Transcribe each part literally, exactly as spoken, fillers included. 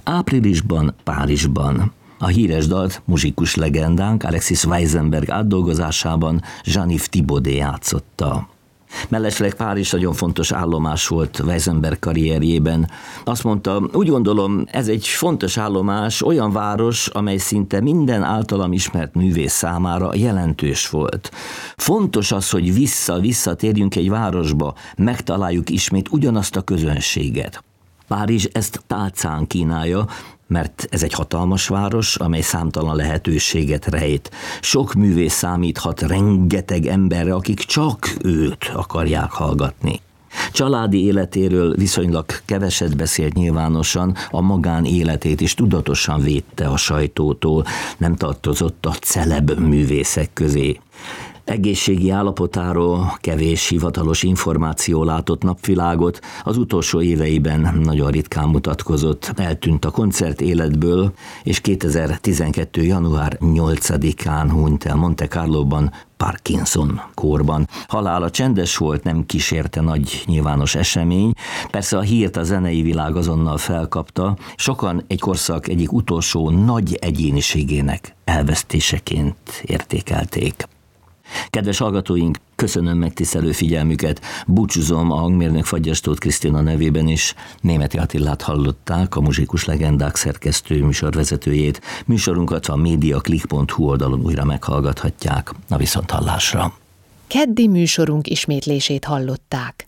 Áprilisban Párizsban. A híres dalt muzsikus legendánk Alexis Weissenberg átdolgozásában Jean-Yves Thibaudet játszotta. Mellesleg Párizs nagyon fontos állomás volt Weissenberg karrierjében. Azt mondta, úgy gondolom, ez egy fontos állomás, olyan város, amely szinte minden általam ismert művész számára jelentős volt. Fontos az, hogy vissza-visszatérjünk egy városba, megtaláljuk ismét ugyanazt a közönséget. Párizs ezt tálcán kínálja, mert ez egy hatalmas város, amely számtalan lehetőséget rejt. Sok művész számíthat rengeteg emberre, akik csak őt akarják hallgatni. Családi életéről viszonylag keveset beszélt nyilvánosan, a magánéletét is tudatosan védte a sajtótól, nem tartozott a celeb művészek közé. Egészségi állapotáról kevés hivatalos információ látott napvilágot, az utolsó éveiben nagyon ritkán mutatkozott, eltűnt a koncert életből, és kétezer-tizenkettő. január nyolcadikán hunyt el Monte Carloban, Parkinson kórban. Halála csendes volt, nem kísérte nagy nyilvános esemény, persze a hírt a zenei világ azonnal felkapta, sokan egy korszak egyik utolsó nagy egyéniségének elvesztéseként értékelték. Kedves hallgatóink, köszönöm megtisztelő figyelmüket, búcsúzom a hangmérnök Fagyastóth Krisztina nevében is. Németi Attilát hallották, a Muzsikus Legendák szerkesztő műsorvezetőjét. Műsorunkat a mediaclick pont hu oldalon újra meghallgathatják. A viszonthallásra. Keddi műsorunk ismétlését hallották.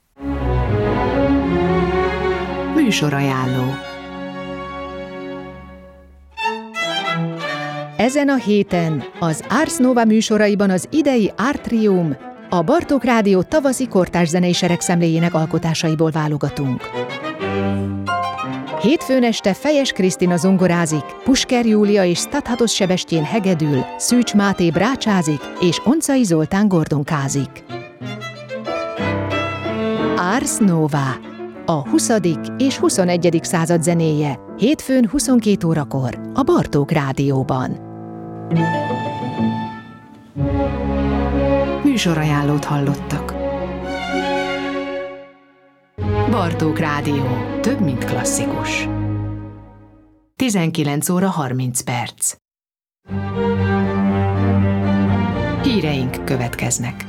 Műsorajánló. Ezen a héten az Ars Nova műsoraiban az idei Artrium, a Bartók Rádió tavaszi kortárs zenei seregszemléjének alkotásaiból válogatunk. Hétfőn este Fejes Krisztina zongorázik, Pusker Júlia és Stadhatos Sebestyén hegedül, Szűcs Máté brácsázik és Oncai Zoltán gordonkázik. Ars Nova, a huszadik és huszonegyedik század zenéje, hétfőn huszonkét órakor a Bartók Rádióban. Műsorajánlót hallottak. Bartók Rádió. Több, mint klasszikus. tizenkilenc óra harminc perc. Híreink következnek.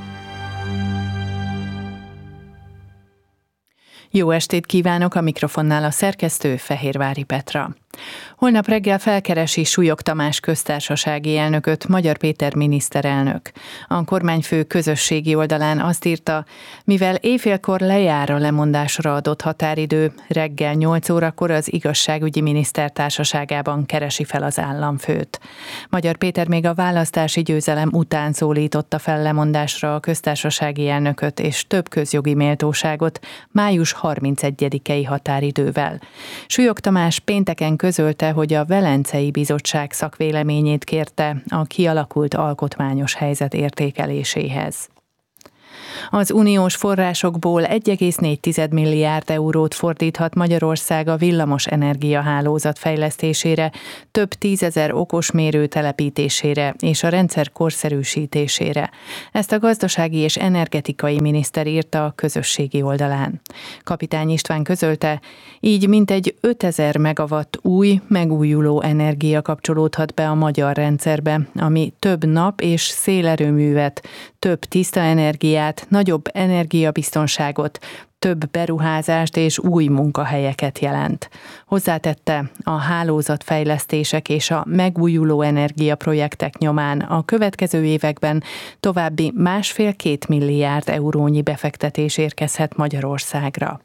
Jó estét kívánok, a mikrofonnál a szerkesztő Fehérvári Petra. Holnap reggel felkeresi Súlyog Tamás köztársasági elnököt Magyar Péter miniszterelnök. A kormányfő közösségi oldalán azt írta, mivel éjfélkor lejár a lemondásra adott határidő, reggel nyolc órakor az igazságügyi miniszter társaságában keresi fel az államfőt. Magyar Péter még a választási győzelem után szólította fel lemondásra a köztársasági elnököt és több közjogi méltóságot május harmincegyedikei határidővel. Súlyog Tamás pénteken közölte, hogy a Velencei Bizottság szakvéleményét kérte a kialakult alkotmányos helyzet értékeléséhez. Az uniós forrásokból egy egész négy milliárd eurót fordíthat Magyarország a villamos energiahálózat fejlesztésére, több tízezer okosmérő telepítésére és a rendszer korszerűsítésére. Ezt a gazdasági és energetikai miniszter írta a közösségi oldalán. Kapitány István közölte, így mintegy ötezer megawatt új, megújuló energia kapcsolódhat be a magyar rendszerbe, ami több nap- és szélerőművet, több tiszta energiát, nagyobb energiabiztonságot, több beruházást és új munkahelyeket jelent. Hozzátette, a hálózatfejlesztések és a megújuló energiaprojektek nyomán a következő években további másfél-két milliárd eurónyi befektetés érkezhet Magyarországra.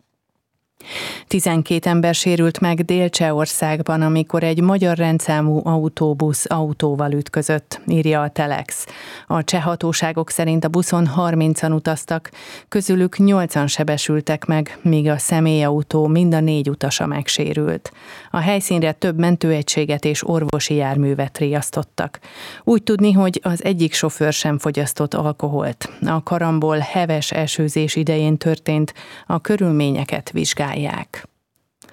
tizenkét ember sérült meg Dél-Csehországban, amikor egy magyar rendszámú autóbusz autóval ütközött, írja a Telex. A cseh hatóságok szerint a buszon harmincan utaztak, közülük nyolcan sebesültek meg, míg a személyautó mind a négy utasa megsérült. A helyszínre több mentőegységet és orvosi járművet riasztottak. Úgy tudni, hogy az egyik sofőr sem fogyasztott alkoholt. A karambol heves esőzés idején történt, a körülményeket vizsgálják.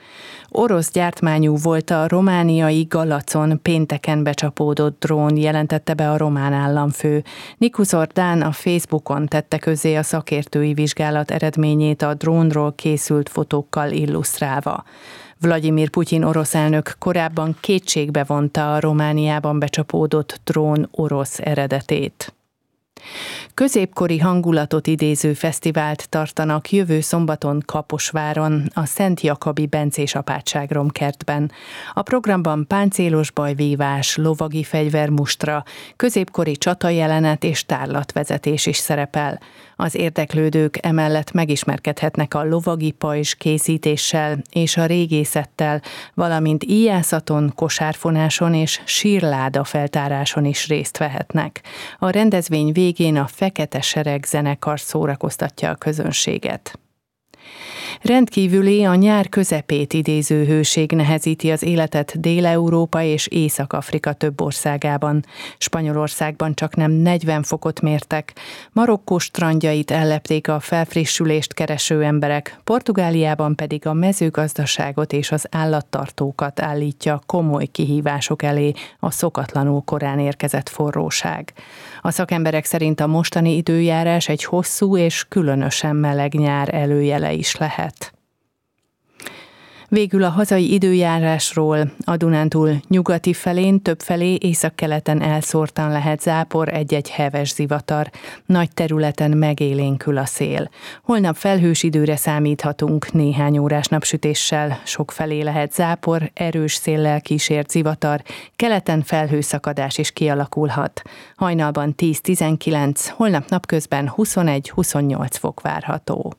Orosz gyártmányú volt a romániai Galacon pénteken becsapódott drón, jelentette be a román államfő. Nikus Ordán a Facebookon tette közzé a szakértői vizsgálat eredményét a drónról készült fotókkal illusztrálva. Vladimir Putyin orosz elnök korábban kétségbe vonta a Romániában becsapódott drón orosz eredetét. Középkori hangulatot idéző fesztivált tartanak jövő szombaton Kaposváron, a Szent Jakabi bencés apátságromkertben. A programban páncélos bajvívás, lovagi fegyvermustra, középkori csatajelenet és tárlatvezetés is szerepel. Az érdeklődők emellett megismerkedhetnek a lovagi pajzs készítéssel és a régészettel, valamint íjászaton, kosárfonáson és sírláda feltáráson is részt vehetnek. A rendezvény végén a Fekete Sereg zenekar szórakoztatja a közönséget. Rendkívüli, a nyár közepét idéző hőség nehezíti az életet Dél-Európa és Észak-Afrika több országában. Spanyolországban csaknem negyven fokot mértek, Marokkó strandjait ellepték a felfrissülést kereső emberek, Portugáliában pedig a mezőgazdaságot és az állattartókat állítja komoly kihívások elé a szokatlanul korán érkezett forróság. A szakemberek szerint a mostani időjárás egy hosszú és különösen meleg nyár előjele is lehet. Végül a hazai időjárásról: a Dunántúl nyugati felén, többfelé északkeleten elszórtan lehet zápor, egy-egy heves zivatar. Nagy területen megélénkül a szél. Holnap felhős időre számíthatunk, néhány órás napsütéssel, sokfelé lehet zápor, erős széllel kísért zivatar, keleten felhőszakadás is kialakulhat. Hajnalban tíz-tizenkilenc, holnap napközben huszonegy-huszonnyolc fok várható.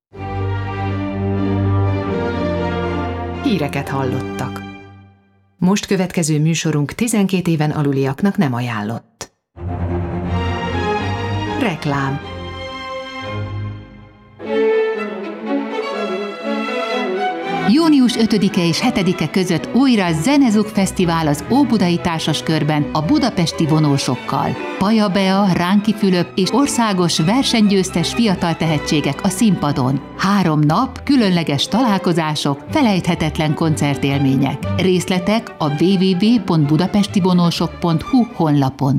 Híreket hallottak. Most következő műsorunk tizenkét éven aluliaknak nem ajánlott. Reklám. június ötödike és hetedike között újra Zenezug Fesztivál az Óbudai Társaskörben a budapesti vonósokkal. Paja Bea, Ránki Fülöp és országos versenygyőztes fiatal tehetségek a színpadon. Három nap, különleges találkozások, felejthetetlen koncertélmények. Részletek a double-u double-u double-u pont budapestivonósok pont hu honlapon.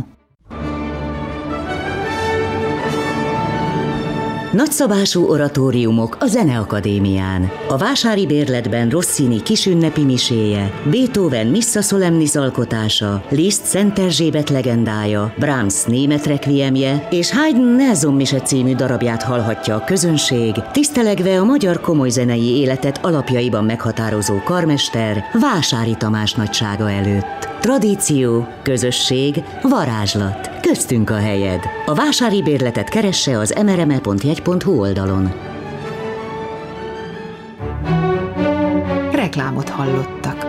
Nagyszabású oratóriumok a Zeneakadémián. A Vásári Bérletben Rossini kisünnepi miséje, Beethoven Missa Solemnis alkotása, Liszt Szent Erzsébet legendája, Brahms német requiemje és Haydn Nelson mise című darabját hallhatja a közönség, tisztelegve a magyar komolyzenei életet alapjaiban meghatározó karmester Vásári Tamás nagysága előtt. Tradíció, közösség, varázslat. Köztünk a helyed. A Vásári Bérletet keresse az em er em e pont jegy pont hu oldalon. Reklámot hallottak.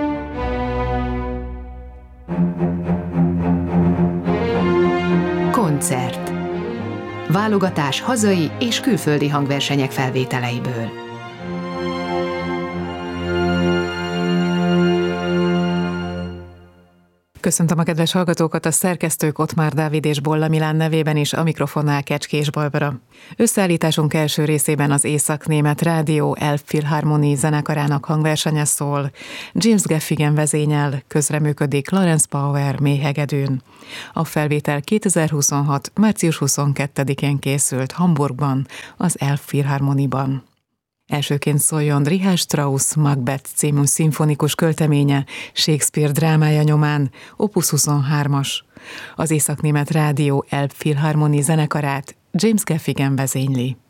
Koncert. Válogatás hazai és külföldi hangversenyek felvételeiből. Köszöntöm a kedves hallgatókat, a szerkesztők Ottmár Dávid és Bolla Milán nevében is, a mikrofonnál Kecskés Barbara. Összeállításunk első részében az Észak-német Rádió Elbphilharmonie zenekarának hangversenye szól. James Gaffigan vezényel, közreműködik Clarence Power méhegedűn. A felvétel kétezer-huszonhat. március huszonkettedikén készült Hamburgban, az Elbphilharmonie-ban. Elsőként szóljon Richard Strauss Macbeth című szimfonikus költeménye Shakespeare drámája nyomán, opus huszonhármas. Az Észak-német Rádió Elbphilharmonie zenekarát James Gaffigan vezényli.